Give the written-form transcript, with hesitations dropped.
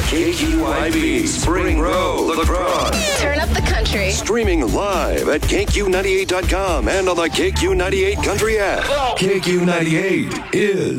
KQIV Spring Row, La Crosse. Turn up the country. Streaming live at KQ98.com and on the KQ98 Country app. KQ98 is